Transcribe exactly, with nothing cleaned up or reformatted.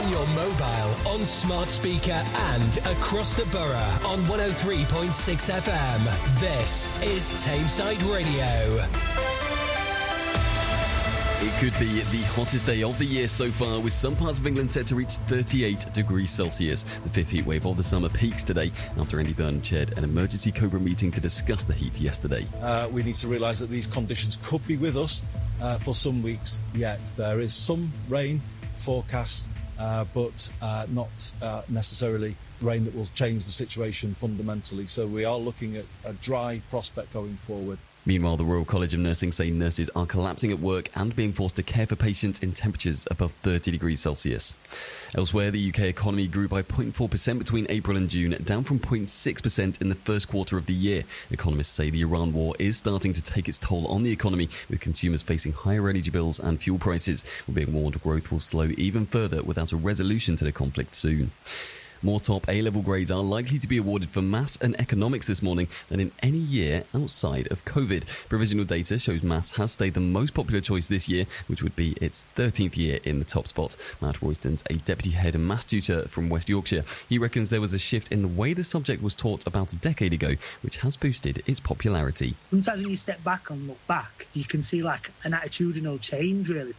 on your mobile, on smart speaker and across the borough on one oh three point six F M. This is Tameside Radio. It could be the hottest day of the year so far, with some parts of England set to reach thirty-eight degrees Celsius. The fifth heat wave of the summer peaks today after Andy Burnham chaired an emergency Cobra meeting to discuss the heat yesterday. Uh, we need to realise that these conditions could be with us uh, for some weeks yet. There is some rain forecast, uh, but uh, not uh, necessarily rain that will change the situation fundamentally. So we are looking at a dry prospect going forward. Meanwhile, the Royal College of Nursing say nurses are collapsing at work and being forced to care for patients in temperatures above thirty degrees Celsius. Elsewhere, the U K economy grew by zero point four percent between April and June, down from zero point six percent in the first quarter of the year. Economists say the Iran war is starting to take its toll on the economy, with consumers facing higher energy bills and fuel prices. We're being warned growth will slow even further without a resolution to the conflict soon. More top A-level grades are likely to be awarded for maths and economics this morning than in any year outside of COVID. Provisional data shows maths has stayed the most popular choice this year, which would be its thirteenth year in the top spot. Matt Royston's a deputy head and maths tutor from West Yorkshire. He reckons there was a shift in the way the subject was taught about a decade ago, which has boosted its popularity. Sometimes when you step back and look back, you can see like an attitudinal change really